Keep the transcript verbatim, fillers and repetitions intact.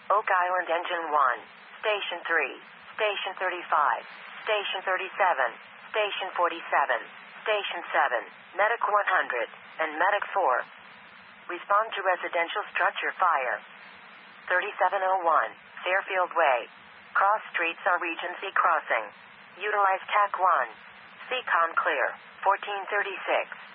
Oak Island Engine one. Station three. Station thirty-five. Station thirty-seven. Station forty-seven. Station seven. Medic one hundred. And Medic four. Respond to residential structure fire. thirty-seven oh one. Fairfield Way. Cross streets are Regency Crossing. Utilize T A C one. C COM clear. fourteen thirty-six.